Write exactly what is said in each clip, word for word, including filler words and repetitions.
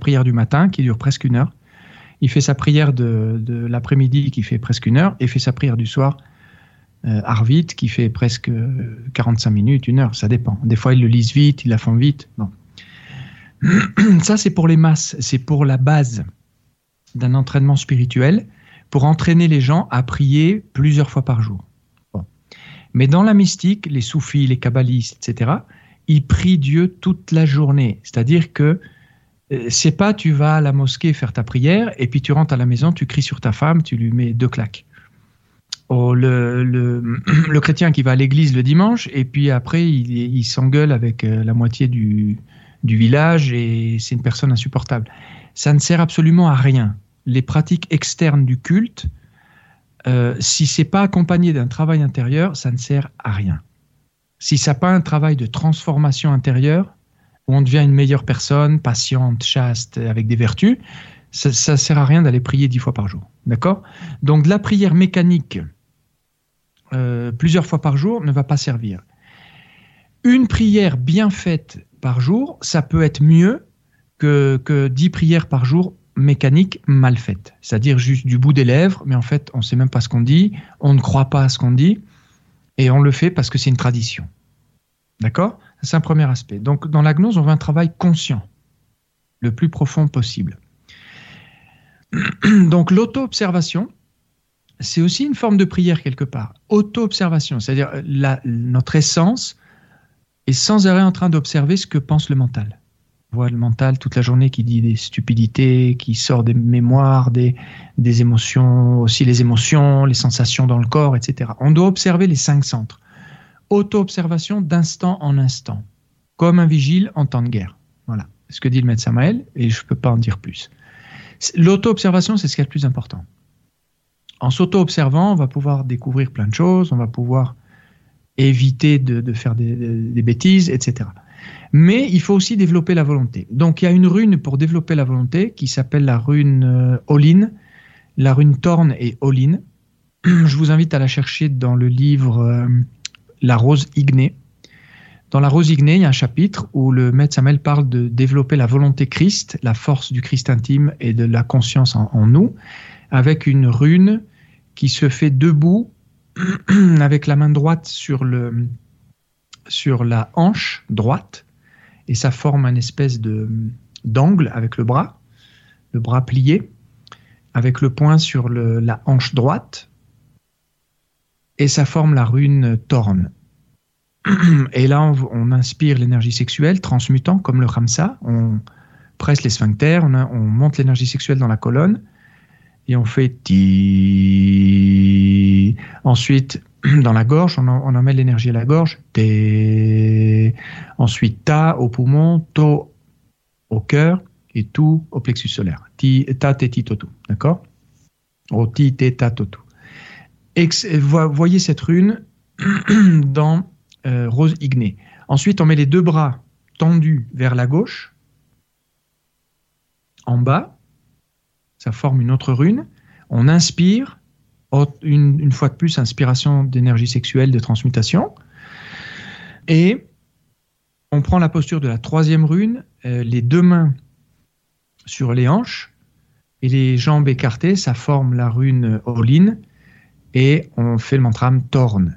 prière du matin qui dure presque une heure. Il fait sa prière de, de l'après-midi qui fait presque une heure et fait sa prière du soir, euh, Arvit, qui fait presque quarante-cinq minutes, une heure, ça dépend. Des fois, ils le lisent vite, ils la font vite. Bon. Ça, c'est pour les masses, c'est pour la base d'un entraînement spirituel, pour entraîner les gens à prier plusieurs fois par jour. Bon. Mais dans la mystique, les soufis, les kabbalistes, et cetera, ils prient Dieu toute la journée. C'est-à-dire que euh, c'est pas tu vas à la mosquée faire ta prière et puis tu rentres à la maison, tu cries sur ta femme, tu lui mets deux claques. Oh, le, le, le chrétien qui va à l'église le dimanche et puis après il, il s'engueule avec euh, la moitié du, du village et c'est une personne insupportable. Ça ne sert absolument à rien. Les pratiques externes du culte, euh, si c'est pas accompagné d'un travail intérieur, ça ne sert à rien. Si ça n'a pas un travail de transformation intérieure, où on devient une meilleure personne, patiente, chaste, avec des vertus, ça ne sert à rien d'aller prier dix fois par jour. D'accord ? Donc de la prière mécanique euh, plusieurs fois par jour ne va pas servir. Une prière bien faite par jour, ça peut être mieux que, que dix prières par jour mécaniques mal faites. C'est-à-dire juste du bout des lèvres, mais en fait, on ne sait même pas ce qu'on dit, on ne croit pas à ce qu'on dit, et on le fait parce que c'est une tradition. D'accord ? C'est un premier aspect. Donc, dans la gnose, on veut un travail conscient, le plus profond possible. Donc, l'auto-observation, c'est aussi une forme de prière quelque part. Auto-observation, c'est-à-dire la, notre essence est sans arrêt en train d'observer ce que pense le mental. On voit le mental toute la journée qui dit des stupidités, qui sort des mémoires, des, des émotions, aussi les émotions, les sensations dans le corps, et cetera. On doit observer les cinq centres. Auto-observation d'instant en instant, comme un vigile en temps de guerre. Voilà, c'est ce que dit le maître Samael, et je ne peux pas en dire plus. L'auto-observation, c'est ce qui est le plus important. En s'auto-observant, on va pouvoir découvrir plein de choses, on va pouvoir éviter de, de faire des, des bêtises, et cetera. Mais il faut aussi développer la volonté. Donc il y a une rune pour développer la volonté qui s'appelle la rune euh, Olin, la rune Thorn et Olin. Je vous invite à la chercher dans le livre euh, La Rose Ignée. Dans La Rose Ignée, il y a un chapitre où le maître Samael parle de développer la volonté Christ, la force du Christ intime et de la conscience en, en nous, avec une rune qui se fait debout avec la main droite sur, le, sur la hanche droite, et ça forme une espèce de, d'angle avec le bras, le bras plié, avec le poing sur le, la hanche droite, et ça forme la rune Thorn. Et là, on, on inspire l'énergie sexuelle, transmutant, comme le Khamsa, on presse les sphincters, on, a, on monte l'énergie sexuelle dans la colonne, et on fait ti. Ensuite, dans la gorge, on, en, on emmène l'énergie à la gorge, té. Ensuite, ta au poumon, to au cœur, et tout au plexus solaire. Ti, ta, te, ti, to, tu. D'accord ? O, ti, te, ta, to, tu. Ex, voyez cette rune dans euh, Rose Ignée. Ensuite, on met les deux bras tendus vers la gauche, en bas, ça forme une autre rune. On inspire, une, une fois de plus, inspiration d'énergie sexuelle, de transmutation. Et on prend la posture de la troisième rune, euh, les deux mains sur les hanches et les jambes écartées, ça forme la rune Olin. Et on fait le mantra Thorn.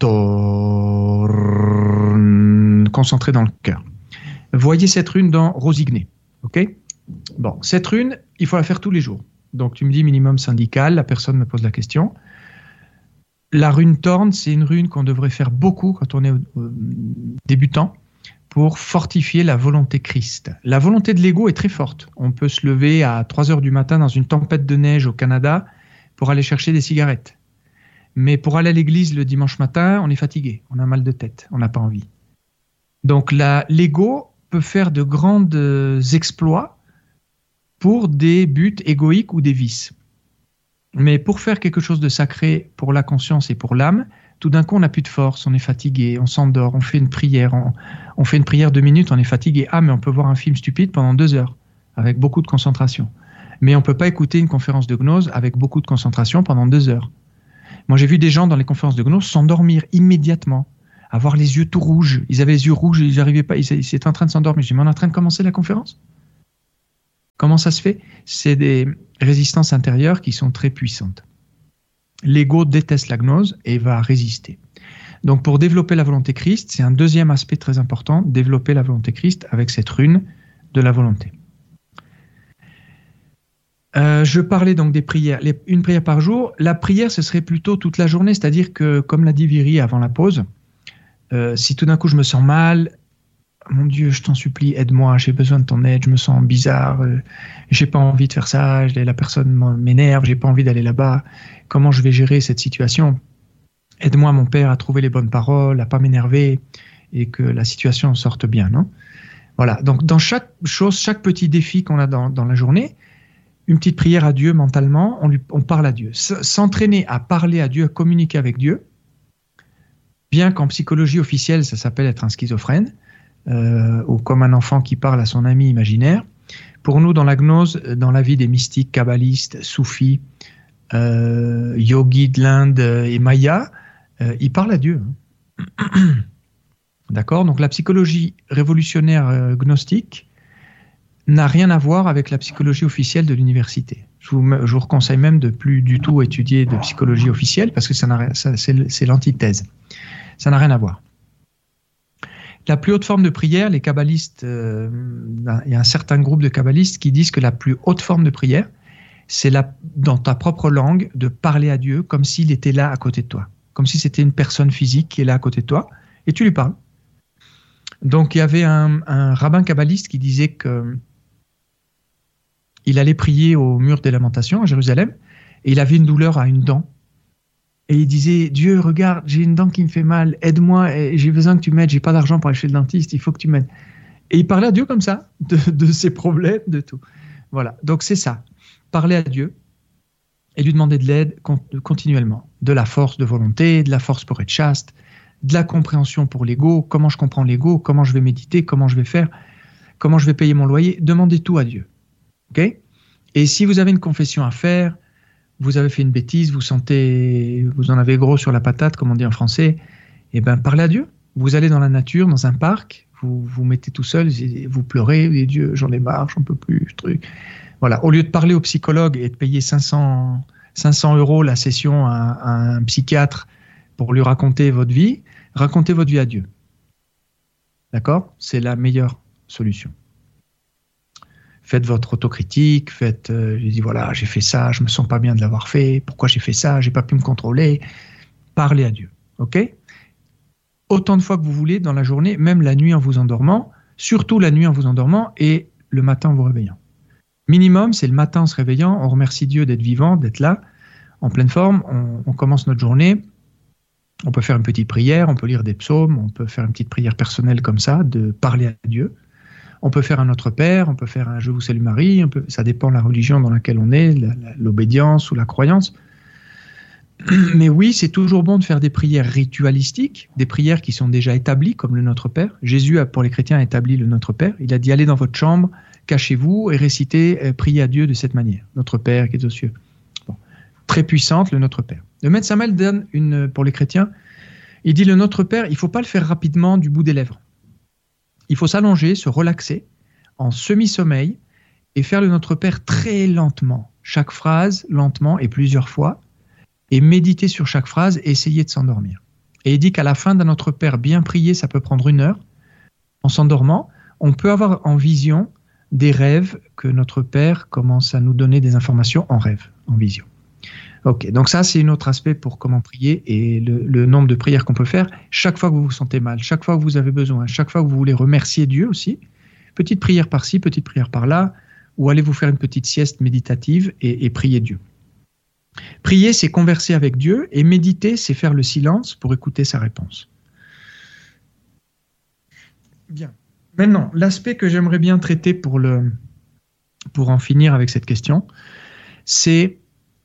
Thorn. Concentré dans le cœur. Voyez cette rune dans Rose Ignée. Ok ? Bon, cette rune, il faut la faire tous les jours. Donc tu me dis minimum syndical, la personne me pose la question. La rune Thorn, c'est une rune qu'on devrait faire beaucoup quand on est débutant pour fortifier la volonté Christ. La volonté de l'ego est très forte. On peut se lever à trois heures du matin dans une tempête de neige au Canada pour aller chercher des cigarettes. Mais pour aller à l'église le dimanche matin, on est fatigué, on a mal de tête, on n'a pas envie. Donc la, l'ego peut faire de grands exploits pour des buts égoïques ou des vices. Mais pour faire quelque chose de sacré pour la conscience et pour l'âme, tout d'un coup on n'a plus de force, on est fatigué, on s'endort, on fait une prière, on, on fait une prière deux minutes, on est fatigué. Ah, mais on peut voir un film stupide pendant deux heures, avec beaucoup de concentration. Mais on ne peut pas écouter une conférence de gnose avec beaucoup de concentration pendant deux heures. Moi j'ai vu des gens dans les conférences de gnose s'endormir immédiatement, avoir les yeux tout rouges. Ils avaient les yeux rouges, ils n'arrivaient pas, ils, ils étaient en train de s'endormir. Je dis, mais on est en train de commencer la conférence ? Comment ça se fait? C'est des résistances intérieures qui sont très puissantes. L'ego déteste la gnose et va résister. Donc pour développer la volonté Christ, c'est un deuxième aspect très important, développer la volonté Christ avec cette rune de la volonté. Euh, je parlais donc des prières, les, une prière par jour. La prière, ce serait plutôt toute la journée, c'est-à-dire que, comme l'a dit Viri avant la pause, euh, si tout d'un coup je me sens mal, mon Dieu, je t'en supplie, aide-moi, j'ai besoin de ton aide, je me sens bizarre, euh, j'ai pas envie de faire ça, la personne m'énerve, j'ai pas envie d'aller là-bas, comment je vais gérer cette situation? Aide-moi, mon Père, à trouver les bonnes paroles, à pas m'énerver et que la situation sorte bien, non? Voilà, donc dans chaque chose, chaque petit défi qu'on a dans, dans la journée, une petite prière à Dieu mentalement, on, lui, on parle à Dieu. S'entraîner à parler à Dieu, à communiquer avec Dieu, bien qu'en psychologie officielle, ça s'appelle être un schizophrène, euh, ou comme un enfant qui parle à son ami imaginaire. Pour nous, dans la gnose, dans la vie des mystiques, kabbalistes, soufis, euh, yogis de l'Inde et mayas, euh, ils parlent à Dieu. D'accord? Donc la psychologie révolutionnaire euh, gnostique n'a rien à voir avec la psychologie officielle de l'université. Je vous, je vous conseille même de plus du tout étudier de psychologie officielle parce que ça n'a, ça, c'est, c'est l'antithèse. Ça n'a rien à voir. La plus haute forme de prière, les kabbalistes, euh, il y a un certain groupe de kabbalistes qui disent que la plus haute forme de prière, c'est la, dans ta propre langue de parler à Dieu comme s'il était là à côté de toi, comme si c'était une personne physique qui est là à côté de toi et tu lui parles. Donc il y avait un, un rabbin kabbaliste qui disait que il allait prier au mur des lamentations à Jérusalem et il avait une douleur à une dent. Et il disait, Dieu, regarde, j'ai une dent qui me fait mal, aide-moi, j'ai besoin que tu m'aides, j'ai pas d'argent pour aller chez le dentiste, il faut que tu m'aides. Et il parlait à Dieu comme ça, de, de ses problèmes, de tout. Voilà, donc c'est ça, parler à Dieu et lui demander de l'aide continuellement, de la force de volonté, de la force pour être chaste, de la compréhension pour l'ego, comment je comprends l'ego, comment je vais méditer, comment je vais faire, comment je vais payer mon loyer, demandez tout à Dieu. Okay? Et si vous avez une confession à faire, vous avez fait une bêtise, vous sentez, vous en avez gros sur la patate, comme on dit en français, eh ben parlez à Dieu. Vous allez dans la nature, dans un parc, vous vous mettez tout seul, vous pleurez, vous dites Dieu, j'en ai marre, j'en peux plus, ce truc. Voilà. Au lieu de parler au psychologue et de payer cinq cents euros la session à, à un psychiatre pour lui raconter votre vie, racontez votre vie à Dieu. D'accord? C'est la meilleure solution. Faites votre autocritique, faites, euh, je dis voilà, j'ai fait ça, je me sens pas bien de l'avoir fait, pourquoi j'ai fait ça, j'ai pas pu me contrôler. Parlez à Dieu, ok? Autant de fois que vous voulez dans la journée, même la nuit en vous endormant, surtout la nuit en vous endormant et le matin en vous réveillant. Minimum, c'est le matin en se réveillant, on remercie Dieu d'être vivant, d'être là, en pleine forme, on, on commence notre journée, on peut faire une petite prière, on peut lire des psaumes, on peut faire une petite prière personnelle comme ça, de parler à Dieu. On peut faire un Notre Père, on peut faire un Je vous salue Marie, on peut, ça dépend de la religion dans laquelle on est, la, la, l'obédience ou la croyance. Mais oui, c'est toujours bon de faire des prières ritualistiques, des prières qui sont déjà établies, comme le Notre Père. Jésus, a, pour les chrétiens, a établi le Notre Père. Il a dit, allez dans votre chambre, cachez-vous et récitez, euh, priez à Dieu de cette manière. Notre Père qui est aux cieux. Bon. Très puissante, le Notre Père. Le Maître Samuel donne, une, pour les chrétiens, il dit, le Notre Père, il ne faut pas le faire rapidement du bout des lèvres. Il faut s'allonger, se relaxer en semi-sommeil et faire le Notre Père très lentement. Chaque phrase, lentement et plusieurs fois. Et méditer sur chaque phrase et essayer de s'endormir. Et il dit qu'à la fin d'un Notre Père bien prié, ça peut prendre une heure. En s'endormant, on peut avoir en vision des rêves que notre Père commence à nous donner des informations en rêve, en vision. Ok, donc ça c'est un autre aspect pour comment prier et le, le nombre de prières qu'on peut faire. Chaque fois que vous vous sentez mal, chaque fois que vous avez besoin, chaque fois que vous voulez remercier Dieu aussi, petite prière par-ci, petite prière par-là, ou allez vous faire une petite sieste méditative et, et prier Dieu. Prier, c'est converser avec Dieu, et méditer, c'est faire le silence pour écouter sa réponse. Bien. Maintenant, l'aspect que j'aimerais bien traiter pour, le, pour en finir avec cette question, c'est...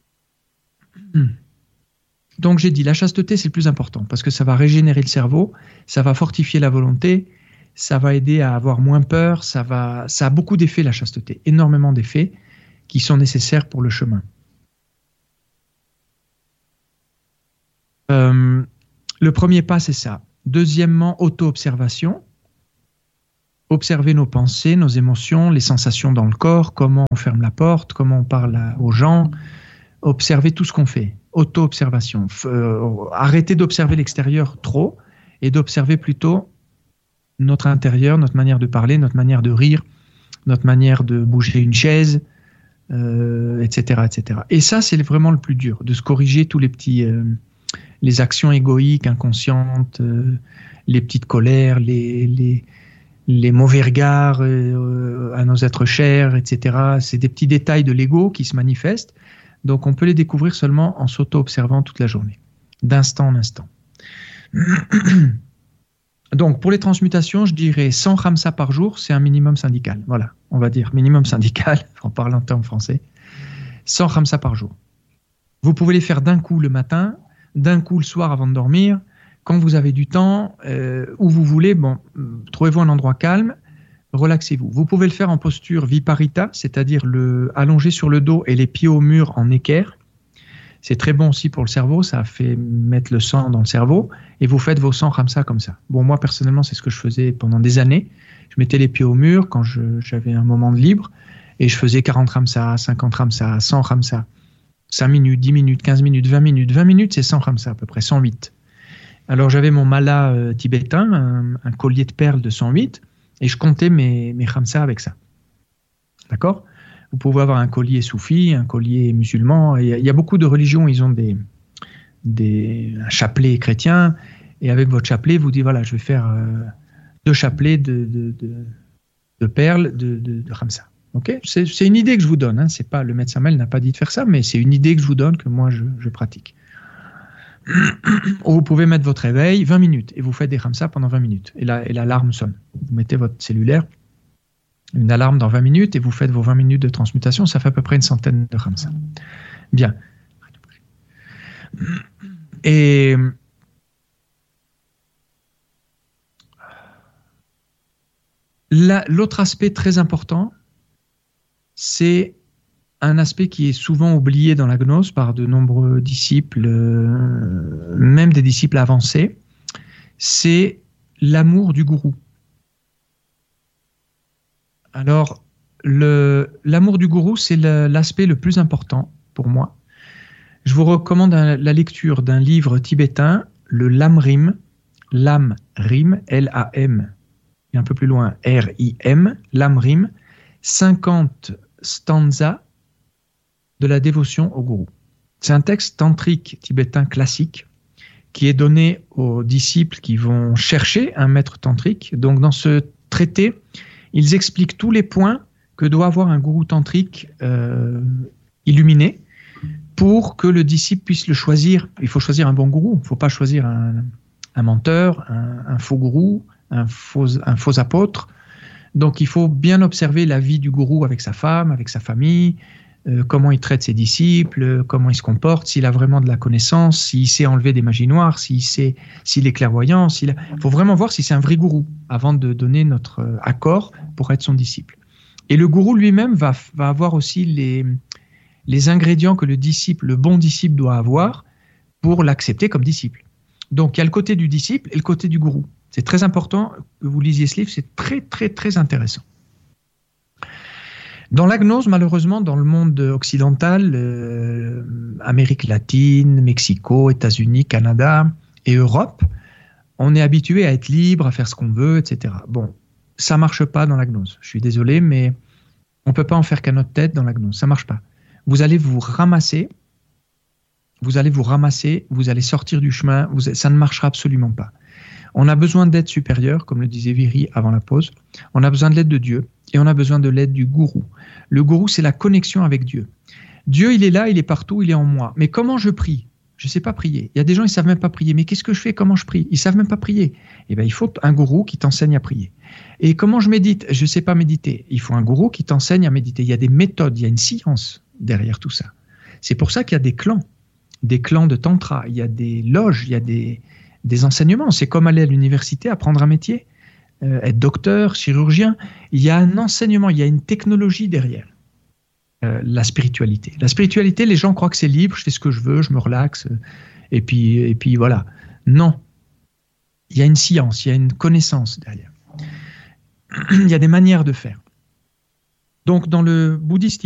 Donc j'ai dit, la chasteté, c'est le plus important, parce que ça va régénérer le cerveau, ça va fortifier la volonté, ça va aider à avoir moins peur, ça, va, ça a beaucoup d'effets, la chasteté, énormément d'effets qui sont nécessaires pour le chemin. Euh, le premier pas, c'est ça. Deuxièmement, auto-observation. observer nos pensées, nos émotions, les sensations dans le corps, comment on ferme la porte, comment on parle à, aux gens, observer tout ce qu'on fait, auto-observation. Euh, arrêter d'observer l'extérieur trop et d'observer plutôt notre intérieur, notre manière de parler, notre manière de rire, notre manière de bouger une chaise, euh, et cetera, et cetera. Et ça, c'est vraiment le plus dur, de se corriger tous les petits, euh, les actions égoïques, inconscientes, euh, les petites colères, les, les, les mauvais regards euh, à nos êtres chers, et cetera. C'est des petits détails de l'ego qui se manifestent. Donc, on peut les découvrir seulement en s'auto-observant toute la journée, d'instant en instant. Donc, pour les transmutations, je dirais cent ramsa par jour, c'est un minimum syndical. Voilà, on va dire minimum syndical, en parlant en français. cent ramsa par jour. Vous pouvez les faire d'un coup le matin, d'un coup le soir avant de dormir, quand vous avez du temps, euh, où vous voulez. Bon, trouvez-vous un endroit calme, relaxez-vous. Vous pouvez le faire en posture viparita, c'est-à-dire le, allongé sur le dos et les pieds au mur en équerre. C'est très bon aussi pour le cerveau, ça fait mettre le sang dans le cerveau, et vous faites vos cent ramsa comme ça. Bon, moi personnellement, c'est ce que je faisais pendant des années. Je mettais les pieds au mur quand je, j'avais un moment de libre, et je faisais quarante ramsa, cinquante ramsa, cent ramsa, cinq minutes, dix minutes, quinze minutes, vingt minutes. vingt minutes, c'est cent ramsa à peu près, cent huit. Alors j'avais mon mala euh, tibétain, un, un collier de perles de cent huit, et je comptais mes, mes ramsa avec ça. D'accord ? Vous pouvez avoir un collier soufi, un collier musulman. Il y a, il y a beaucoup de religions, ils ont des, des, un chapelet chrétien. Et avec votre chapelet, vous dites, voilà, je vais faire euh, deux chapelets de, de, de, de perles de, de, de ramsa. Okay, c'est, c'est une idée que je vous donne. Hein. C'est pas, le médecin Mel n'a pas dit de faire ça, mais c'est une idée que je vous donne, que moi, je, je pratique. Ou vous pouvez mettre votre réveil vingt minutes et vous faites des ramsa pendant vingt minutes. Et, la, et l'alarme sonne. Vous mettez votre cellulaire, une alarme dans vingt minutes et vous faites vos vingt minutes de transmutation, ça fait à peu près une centaine de ramsa. Bien. Et la, l'autre aspect très important, c'est un aspect qui est souvent oublié dans la gnose par de nombreux disciples, euh, même des disciples avancés, c'est l'amour du gourou. Alors, le, l'amour du gourou, c'est le, l'aspect le plus important pour moi. Je vous recommande un, la lecture d'un livre tibétain, le Lam-rim, Lam-rim, L A M, et un peu plus loin, R I M, Lam-rim, cinquante stanzas de la dévotion au gourou. C'est un texte tantrique tibétain classique qui est donné aux disciples qui vont chercher un maître tantrique. Donc, dans ce traité, ils expliquent tous les points que doit avoir un gourou tantrique euh, illuminé pour que le disciple puisse le choisir. Il faut choisir un bon gourou. Il ne faut pas choisir un, un menteur, un, un faux gourou, un faux, un faux apôtre. Donc, il faut bien observer la vie du gourou avec sa femme, avec sa famille, euh, comment il traite ses disciples, comment il se comporte, s'il a vraiment de la connaissance, s'il sait enlever des magies noires, s'il, sait, s'il est clairvoyant. S'il a... Il faut vraiment voir si c'est un vrai gourou avant de donner notre accord pour être son disciple. Et le gourou lui-même va, va avoir aussi les, les ingrédients que le disciple, le bon disciple doit avoir pour l'accepter comme disciple. Donc, il y a le côté du disciple et le côté du gourou. C'est très important que vous lisiez ce livre, c'est très, très, très intéressant. Dans la gnose, malheureusement, dans le monde occidental, euh, Amérique latine, Mexico, États-Unis, Canada et Europe, on est habitué à être libre, à faire ce qu'on veut, et cetera. Bon, ça ne marche pas dans la gnose. Je suis désolé, mais on ne peut pas en faire qu'à notre tête dans la gnose. Ça ne marche pas. Vous allez vous ramasser, vous allez vous ramasser, vous allez sortir du chemin, vous, ça ne marchera absolument pas. On a besoin d'aide supérieure, comme le disait Viri avant la pause. On a besoin de l'aide de Dieu et on a besoin de l'aide du gourou. Le gourou, c'est la connexion avec Dieu. Dieu, il est là, il est partout, il est en moi. Mais comment je prie ? Je ne sais pas prier. Il y a des gens, ils ne savent même pas prier. Mais qu'est-ce que je fais ? Comment je prie ? Ils ne savent même pas prier. Eh bien, il faut un gourou qui t'enseigne à prier. Et comment je médite ? Je ne sais pas méditer. Il faut un gourou qui t'enseigne à méditer. Il y a des méthodes, il y a une science derrière tout ça. C'est pour ça qu'il y a des clans, des clans de tantra. Il y a des loges, il y a des, des enseignements. C'est comme aller à l'université, apprendre un métier, euh, être docteur, chirurgien. Il y a un enseignement, il y a une technologie derrière. Euh, la spiritualité. La spiritualité, les gens croient que c'est libre, je fais ce que je veux, je me relaxe, euh, et puis, et puis voilà. Non. Il y a une science, il y a une connaissance derrière. il y a des manières de faire. Donc, dans le bouddhisme